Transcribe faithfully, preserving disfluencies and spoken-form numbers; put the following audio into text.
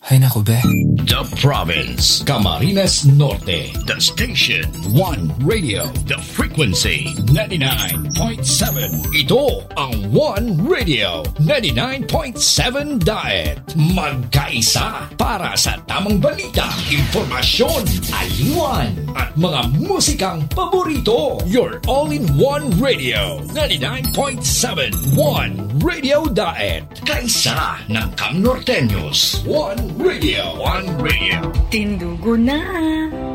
Ay naku, be. The Province, Camarines Norte. The station, One Radio. The frequency, ninety-nine point seven. Ito ang One Radio, ninety-nine point seven Diet. Magkaisa para sa tamang balita, impormasyon, aliwan, at mga musikang paborito. Your all-in-one radio, ninety-nine point seven. One Radio Diet. Kaisa ng Cam Norteños. One Radio. One Radio. Tindugo na.